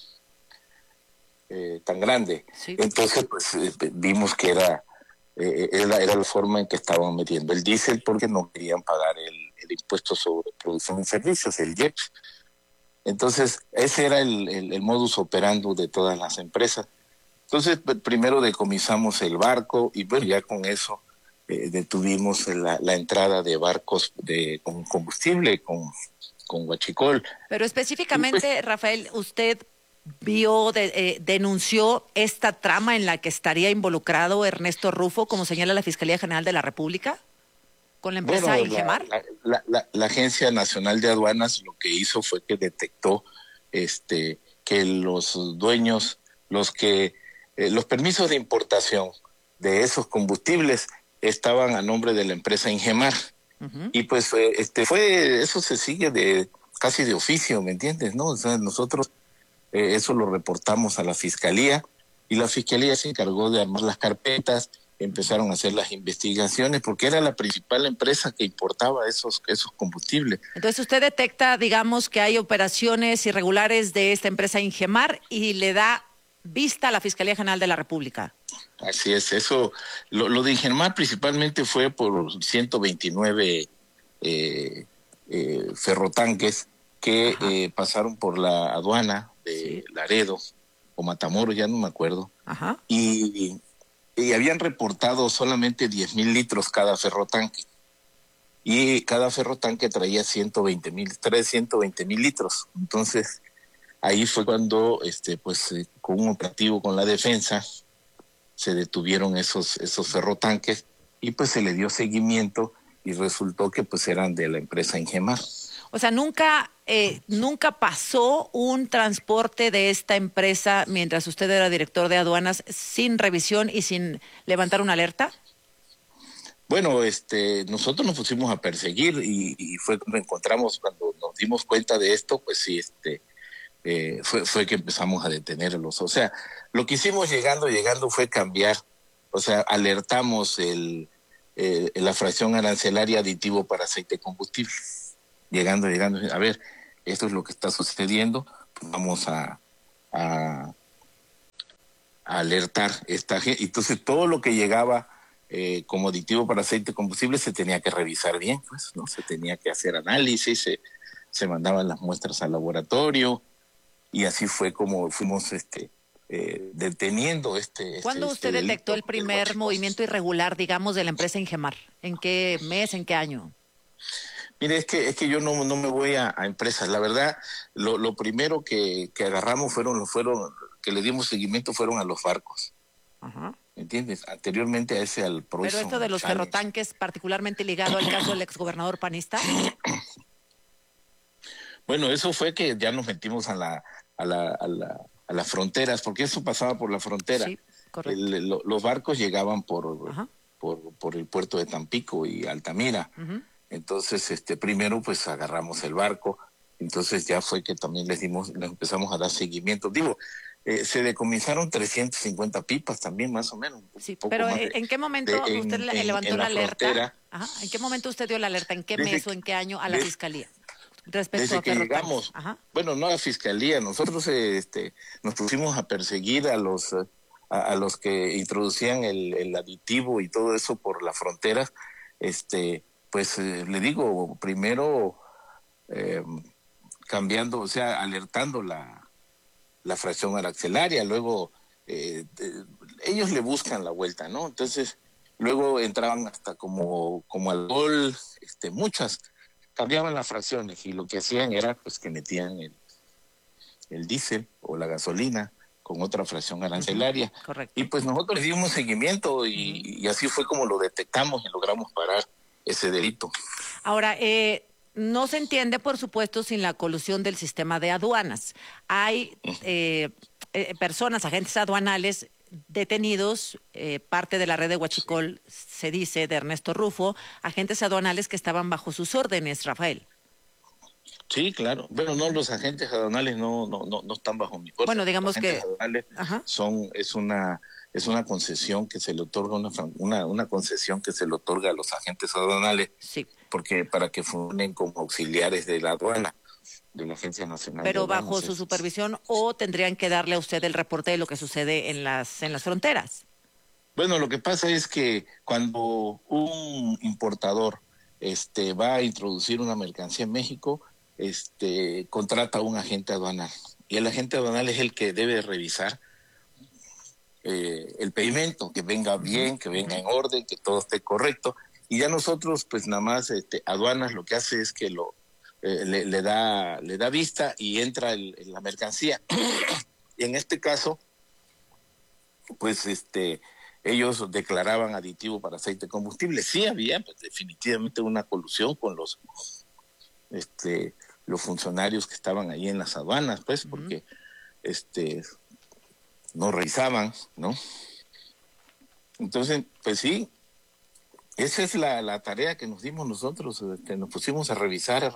grande. Sí. Entonces pues vimos que era la forma en que estaban metiendo el diésel, porque no querían pagar el impuesto sobre producción y servicios, el IEPS. Entonces ese era el modus operandi de todas las empresas. Entonces primero decomisamos el barco y bueno, ya con eso detuvimos la entrada de barcos con combustible, con huachicol. Pero específicamente, Rafael, usted denunció esta trama en la que estaría involucrado Ernesto Rufo, como señala la Fiscalía General de la República, con la empresa Ingemar. La Agencia Nacional de Aduanas lo que hizo fue que detectó que los dueños, los permisos de importación de esos combustibles estaban a nombre de la empresa Ingemar. Y pues eso se sigue casi de oficio, ¿me entiendes? ¿No? O sea, nosotros eso lo reportamos a la Fiscalía y la Fiscalía se encargó de armar las carpetas, empezaron a hacer las investigaciones porque era la principal empresa que importaba esos combustibles. Entonces usted detecta, digamos, que hay operaciones irregulares de esta empresa Ingemar y le da vista a la Fiscalía General de la República. Así es, eso, lo de Ingemar principalmente fue por 129 ferrotanques que pasaron por la aduana de Laredo o Matamoros, ya no me acuerdo. Y habían reportado solamente 10,000 litros cada ferrotanque. Y cada ferrotanque traía 120,000 litros. Entonces, ahí fue cuando, con un operativo con la defensa, se detuvieron esos ferrotanques y pues se le dio seguimiento y resultó que pues eran de la empresa Ingemar. O sea, nunca pasó un transporte de esta empresa mientras usted era director de aduanas sin revisión y sin levantar una alerta. Bueno, nosotros nos pusimos a perseguir y fue cuando cuando nos dimos cuenta de esto, pues sí, fue que empezamos a detenerlos. O sea, lo que hicimos llegando fue cambiar, o sea, alertamos la fracción arancelaria aditivo para aceite combustible. Llegando, a ver, esto es lo que está sucediendo, vamos a alertar esta gente. Entonces, todo lo que llegaba como aditivo para aceite combustible se tenía que revisar bien, pues, ¿no? Se tenía que hacer análisis, se mandaban las muestras al laboratorio, y así fue como fuimos deteniendo ¿Cuándo usted detectó el primer movimiento irregular, digamos, de la empresa Ingemar? ¿En qué mes, en qué año? Mire, es que yo no me voy a empresas. La verdad, lo primero que agarramos que le dimos seguimiento fueron a los barcos. Ajá. ¿Entiendes? Anteriormente a ese, al Proison. Pero esto de los ferrotanques, particularmente ligado al caso del exgobernador panista. Bueno, eso fue que ya nos metimos a las fronteras, porque eso pasaba por la frontera. Sí, correcto. Los barcos llegaban por el puerto de Tampico y Altamira. Uh-huh. Entonces, primero pues agarramos el barco, entonces ya fue que también les empezamos a dar seguimiento. Digo, se decomisaron 350 pipas también, más o menos. Sí, pero ¿en qué momento usted levantó la alerta? Ajá. ¿En qué momento usted dio la alerta? ¿En qué mes o en qué año a la Fiscalía? Desde que llegamos, ajá. Bueno, no a la Fiscalía, nosotros nos pusimos a perseguir a los que introducían el aditivo y todo eso por las fronteras, pues le digo, primero cambiando, o sea, alertando la fracción arancelaria, luego ellos le buscan la vuelta, ¿no? Entonces, luego entraban hasta como alcohol, muchas cambiaban las fracciones, y lo que hacían era pues que metían el diésel o la gasolina con otra fracción arancelaria. Uh-huh. Correcto. Y pues nosotros le dimos seguimiento y así fue como lo detectamos y logramos parar ese delito. Ahora, no se entiende, por supuesto, sin la colusión del sistema de aduanas. Hay personas, agentes aduanales detenidos, parte de la red de Huachicol, se dice, de Ernesto Rufo, agentes aduanales que estaban bajo sus órdenes, Rafael. Sí, claro. Bueno, no, los agentes aduanales no están bajo mi fuerza. Bueno, digamos los agentes aduanales es una concesión que se le otorga una concesión que se le otorga a los agentes aduanales, sí, porque para que funcionen como auxiliares de la aduana, de la Agencia Nacional. Pero de Aduanas, bajo su supervisión, o tendrían que darle a usted el reporte de lo que sucede en las fronteras. Bueno, lo que pasa es que cuando un importador va a introducir una mercancía en México, contrata a un agente aduanal, y el agente aduanal es el que debe revisar el pedimento, que venga bien, que venga en orden, que todo esté correcto, y ya nosotros pues nada más aduanas lo que hace es que le da vista y entra la mercancía. Y en este caso pues ellos declaraban aditivo para aceite combustible. Sí había pues, definitivamente una colusión con los funcionarios que estaban ahí en las aduanas, pues, porque no revisaban, ¿no? Entonces, pues sí, esa es la tarea que nos dimos nosotros, nos pusimos a revisar,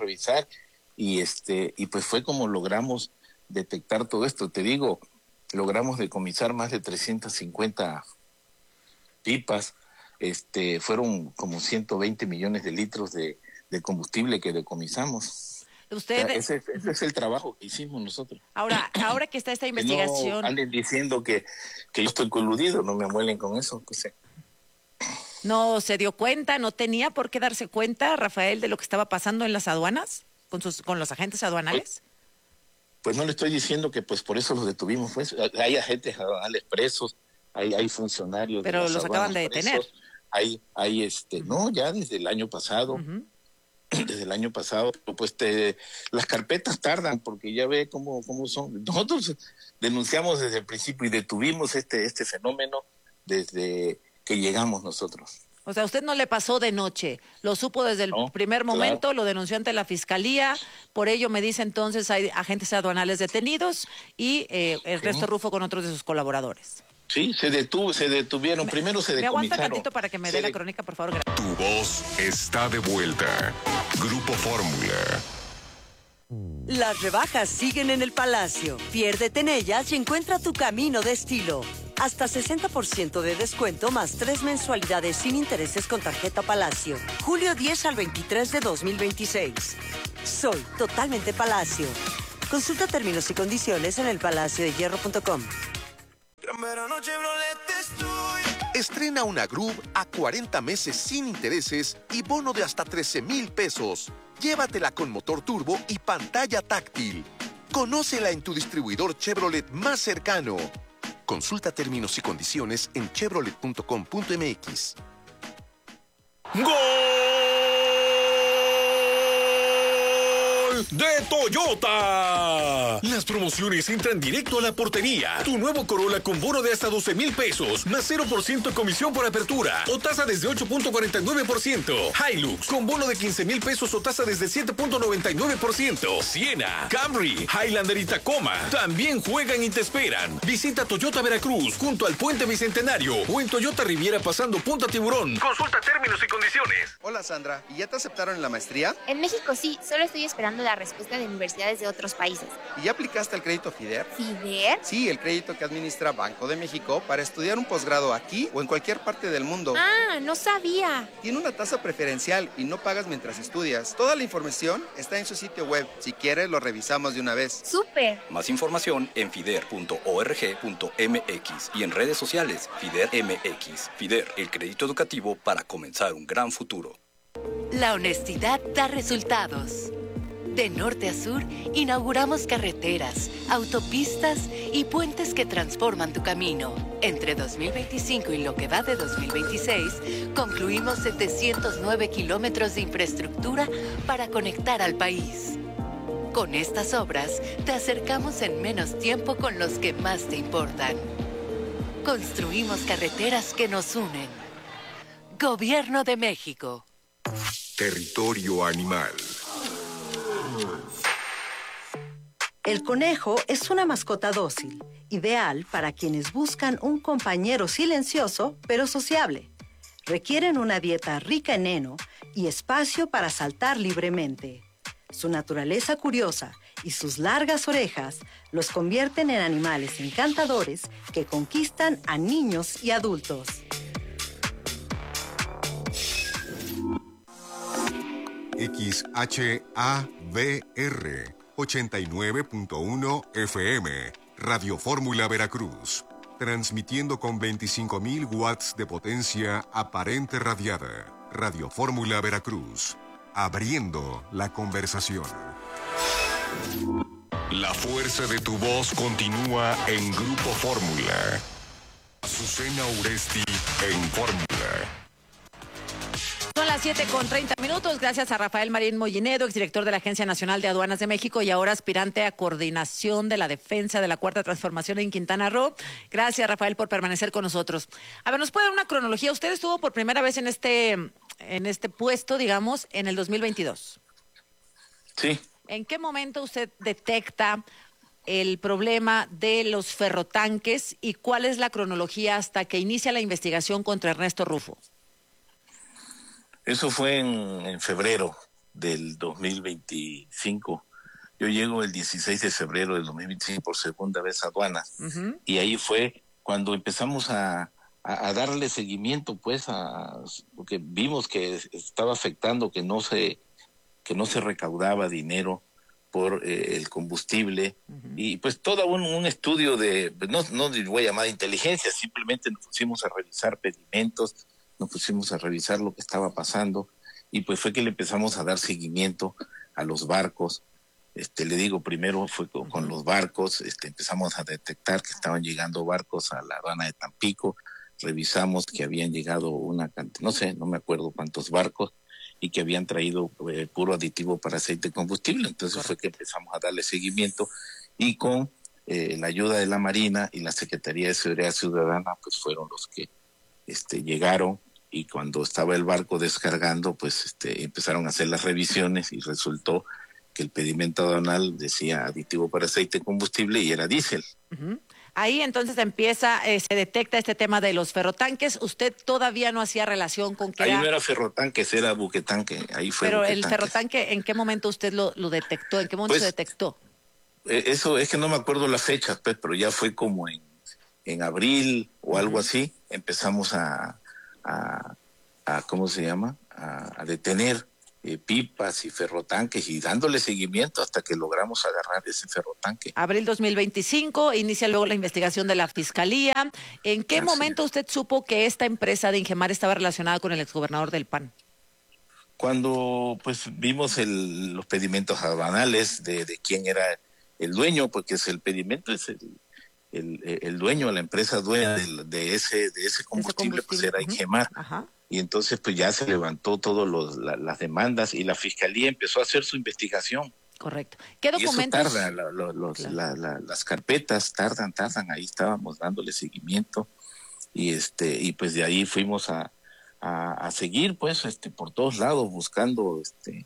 y pues fue como logramos detectar todo esto. Te digo, logramos decomisar más de 350 pipas, fueron como 120 millones de litros de combustible que decomisamos. Usted... ese es el trabajo que hicimos nosotros. Ahora que está esta investigación... No anden diciendo que yo estoy coludido, no me amuelen con eso. Pues, ¿No se dio cuenta, no tenía por qué darse cuenta, Rafael, de lo que estaba pasando en las aduanas, con los agentes aduanales? Pues no le estoy diciendo que pues por eso los detuvimos, pues hay agentes aduanales presos, hay funcionarios. Pero los acaban de detener. Hay no, ya desde el año pasado. Uh-huh. Desde el año pasado, pues las carpetas tardan, porque ya ve cómo son. Nosotros denunciamos desde el principio y detuvimos este fenómeno desde que llegamos nosotros. O sea, usted no le pasó de noche, lo supo desde el primer momento, claro. Lo denunció ante la Fiscalía, por ello me dice entonces hay agentes aduanales detenidos y Ernesto Rufo con otros de sus colaboradores. Sí, se detuvieron, primero se decomisaron. ¿Me aguanta tantito para que me dé la crónica, por favor? Tu voz está de vuelta. Grupo Fórmula. Las rebajas siguen en el Palacio. Piérdete en ellas y encuentra tu camino de estilo. Hasta 60% de descuento más 3 mensualidades sin intereses con tarjeta Palacio. Julio 10 al 23 de 2026. Soy totalmente Palacio. Consulta términos y condiciones en elpalaciodehierro.com. Estrena una Groove a 40 meses sin intereses y bono de hasta 13,000 pesos. Llévatela con motor turbo y pantalla táctil. Conócela en tu distribuidor Chevrolet más cercano. Consulta términos y condiciones en chevrolet.com.mx. ¡Gol de Toyota! Las promociones entran directo a la portería. Tu nuevo Corolla con bono de hasta 12,000 pesos, más 0% comisión por apertura o tasa desde 8.49%. Hilux con bono de 15,000 pesos o tasa desde 7.99%. Siena, Camry, Highlander y Tacoma también juegan y te esperan. Visita Toyota Veracruz junto al Puente Bicentenario o en Toyota Riviera pasando Punta Tiburón. Consulta términos y condiciones. Hola Sandra, ¿y ya te aceptaron en la maestría? En México sí, solo estoy esperando la respuesta de universidades de otros países. ¿Y ya aplicaste al crédito FIDER? ¿FIDER? Sí, el crédito que administra Banco de México para estudiar un posgrado aquí o en cualquier parte del mundo. Ah, no sabía. Tiene una tasa preferencial y no pagas mientras estudias. Toda la información está en su sitio web. Si quieres, lo revisamos de una vez. ¡Súper! Más información en fider.org.mx y en redes sociales FIDER MX. FIDER, el crédito educativo para comenzar un gran futuro. La honestidad da resultados. De norte a sur, inauguramos carreteras, autopistas y puentes que transforman tu camino. Entre 2025 y lo que va de 2026, concluimos 709 kilómetros de infraestructura para conectar al país. Con estas obras, te acercamos en menos tiempo con los que más te importan. Construimos carreteras que nos unen. Gobierno de México. Territorio animal. El conejo es una mascota dócil, ideal para quienes buscan un compañero silencioso pero sociable. Requieren una dieta rica en heno y espacio para saltar libremente. Su naturaleza curiosa y sus largas orejas los convierten en animales encantadores que conquistan a niños y adultos. XHAVR 89.1 FM, Radio Fórmula Veracruz, transmitiendo con 25,000 watts de potencia aparente radiada. Radio Fórmula Veracruz, abriendo la conversación. La fuerza de tu voz continúa en Grupo Fórmula. Azucena Uresti en Fórmula. Son las 7:30. Gracias a Rafael Marín Mollinedo, exdirector de la Agencia Nacional de Aduanas de México y ahora aspirante a coordinación de la defensa de la Cuarta Transformación en Quintana Roo. Gracias, Rafael, por permanecer con nosotros. A ver, ¿nos puede dar una cronología? Usted estuvo por primera vez en este puesto, digamos, en el 2022. Sí. ¿En qué momento usted detecta el problema de los ferrotanques y cuál es la cronología hasta que inicia la investigación contra Ernesto Rufo? Eso fue en febrero del 2025. Yo llego el 16 de febrero del 2025 por segunda vez a aduanas. Y ahí fue cuando empezamos a darle seguimiento, pues, porque vimos que estaba afectando que no se recaudaba dinero por el combustible. Y pues todo un estudio no voy a llamar de inteligencia, simplemente nos pusimos a revisar pedimentos, nos pusimos a revisar lo que estaba pasando y pues fue que le empezamos a dar seguimiento a los barcos. Le digo, primero fue con los barcos, empezamos a detectar que estaban llegando barcos a la aduana de Tampico, revisamos que habían llegado una cantidad, no me acuerdo cuántos barcos, y que habían traído puro aditivo para aceite de combustible. Entonces fue que empezamos a darle seguimiento y con la ayuda de la Marina y la Secretaría de Seguridad Ciudadana, pues fueron los que llegaron, y cuando estaba el barco descargando, pues empezaron a hacer las revisiones y resultó que el pedimento aduanal decía aditivo para aceite de combustible y era diésel. Ahí entonces se detecta este tema de los ferrotanques. Usted todavía no hacía relación con que ahí no era ferrotanques, era buquetanque. Ahí fue. Pero buquetanque. el ferrotanque, ¿en qué momento usted lo detectó? ¿En qué momento se detectó? Eso es que no me acuerdo las fechas, pues, pero ya fue como en abril o algo así. Empezamos a ¿cómo se llama? A detener pipas y ferrotanques y dándole seguimiento hasta que logramos agarrar ese ferrotanque. Abril 2025, inicia luego la investigación de la Fiscalía. ¿En qué momento usted supo que esta empresa de Ingemar estaba relacionada con el exgobernador del PAN? Cuando pues vimos los pedimentos aduanales de quién era el dueño, porque el pedimento es el dueño, la empresa dueña de ese combustible, pues era Ingemar. Ajá. Y entonces pues ya se levantó todas las demandas y la Fiscalía empezó a hacer su investigación. Correcto. ¿Qué documentos? Y eso tarda, las carpetas tardan, ahí estábamos dándole seguimiento y pues de ahí fuimos a seguir pues por todos lados buscando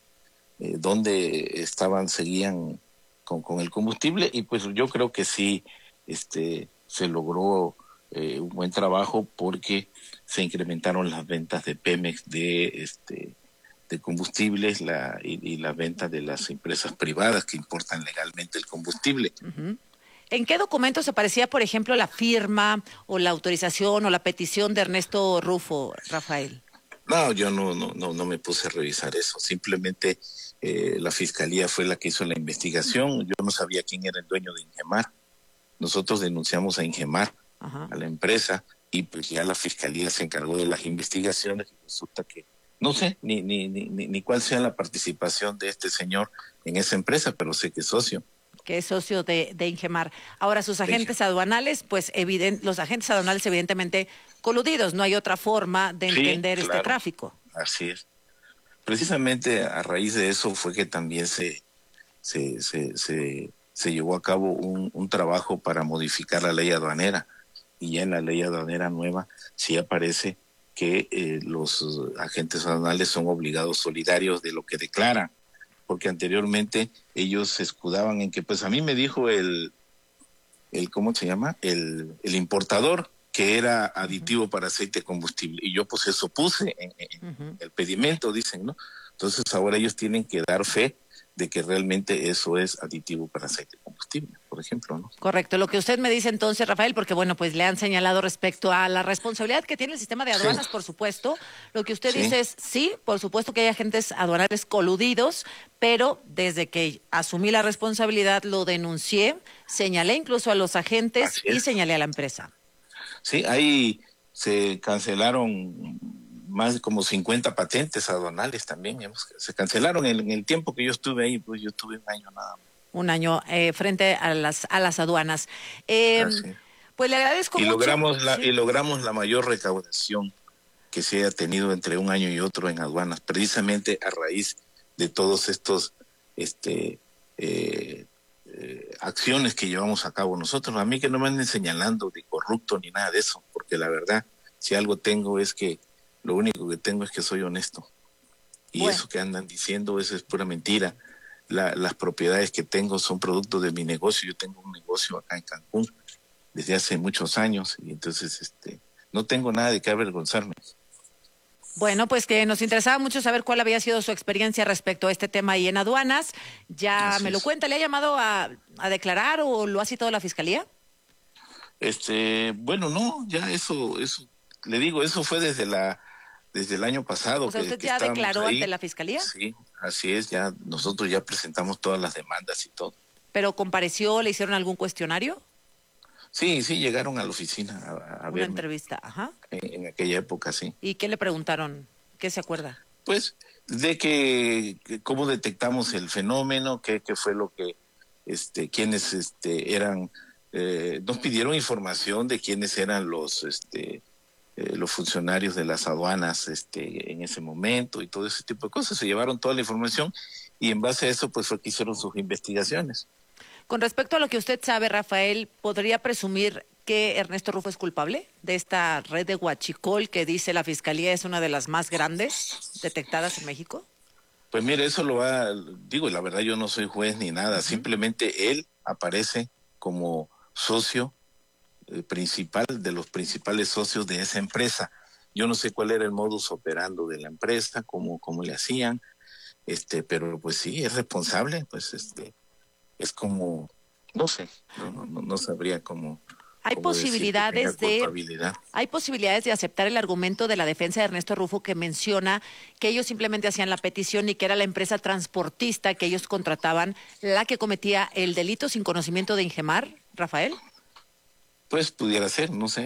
dónde seguían con el combustible y pues yo creo que sí se logró un buen trabajo porque se incrementaron las ventas de Pemex de combustibles y la venta de las empresas privadas que importan legalmente el combustible. Uh-huh. ¿En qué documentos aparecía, por ejemplo, la firma o la autorización o la petición de Ernesto Rufo, Rafael? No, yo no me puse a revisar eso. Simplemente la Fiscalía fue la que hizo la investigación. Yo no sabía quién era el dueño de Ingemar. Nosotros denunciamos a Ingemar, a la empresa, y pues ya la Fiscalía se encargó de las investigaciones y resulta que no sé ni cuál sea la participación de este señor en esa empresa, pero sé que es socio. Que es socio de Ingemar. Ahora, sus agentes aduanales, pues los agentes aduanales evidentemente coludidos, no hay otra forma de entender este tráfico. Así es. Precisamente a raíz de eso fue que también se llevó a cabo un trabajo para modificar la ley aduanera, y ya en la ley aduanera nueva sí aparece que los agentes aduanales son obligados solidarios de lo que declaran, porque anteriormente ellos se escudaban en que, pues a mí me dijo el ¿cómo se llama? El importador que era aditivo para aceite combustible, y yo pues eso puse en el pedimento, dicen, ¿no? Entonces ahora ellos tienen que dar fe de que realmente eso es aditivo para aceite combustible, por ejemplo, ¿no? Correcto. Lo que usted me dice entonces, Rafael, porque bueno, pues le han señalado respecto a la responsabilidad que tiene el sistema de aduanas, por supuesto. Lo que usted dice es, sí, por supuesto que hay agentes aduanales coludidos, pero desde que asumí la responsabilidad lo denuncié, señalé incluso a los agentes y señalé a la empresa. Sí, ahí se cancelaron más de como 50 patentes aduanales también. Se cancelaron en el tiempo que yo estuve ahí, pues yo estuve un año nada más. Un año frente a las aduanas. Pues le agradezco mucho. Y logramos la mayor recaudación que se haya tenido entre un año y otro en aduanas, precisamente a raíz de todos estos acciones que llevamos a cabo nosotros. A mí que no me anden señalando de corrupto ni nada de eso, porque la verdad, si algo tengo es que lo único que tengo es que soy honesto. Y eso que andan diciendo, eso es pura mentira. Las propiedades que tengo son producto de mi negocio. Yo tengo un negocio acá en Cancún desde hace muchos años y entonces no tengo nada de qué avergonzarme. Bueno, pues que nos interesaba mucho saber cuál había sido su experiencia respecto a este tema ahí en aduanas. Ya me lo cuenta, ¿le ha llamado a declarar o lo ha citado la Fiscalía? Bueno, no, ya eso le digo, eso fue desde el año pasado. O sea, ¿usted ya declaró ante la Fiscalía? Sí, así es, ya nosotros ya presentamos todas las demandas y todo. ¿Pero compareció, le hicieron algún cuestionario? Sí, llegaron a la oficina a verme. Una entrevista, ajá. En aquella época, sí. ¿Y qué le preguntaron? ¿Qué se acuerda? Pues de que cómo detectamos el fenómeno, qué fue lo que, quiénes eran, nos pidieron información de quiénes eran los funcionarios de las aduanas en ese momento y todo ese tipo de cosas. Se llevaron toda la información y en base a eso pues fue que hicieron sus investigaciones. Con respecto a lo que usted sabe, Rafael, ¿podría presumir que Ernesto Rufo es culpable de esta red de huachicol que dice la Fiscalía es una de las más grandes detectadas en México? Pues mire, eso digo, la verdad yo no soy juez ni nada, simplemente él aparece como socio principal, de los principales socios de esa empresa. Yo no sé cuál era el modus operandi de la empresa, cómo le hacían, pero pues sí, es responsable, pues es como, no sé, no sabría cómo. Hay posibilidades de aceptar el argumento de la defensa de Ernesto Rufo, que menciona que ellos simplemente hacían la petición y que era la empresa transportista que ellos contrataban la que cometía el delito sin conocimiento de Ingemar, Rafael. Pues pudiera ser, no sé.